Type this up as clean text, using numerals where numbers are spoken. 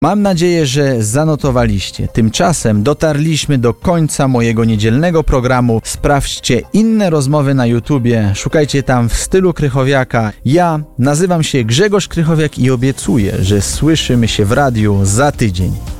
Mam nadzieję, że zanotowaliście. Tymczasem dotarliśmy do końca mojego niedzielnego programu. Sprawdźcie inne rozmowy na YouTubie. Szukajcie tam w stylu Krychowiaka. Ja nazywam się Grzegorz Krychowiak i obiecuję, że słyszymy się w radiu za tydzień.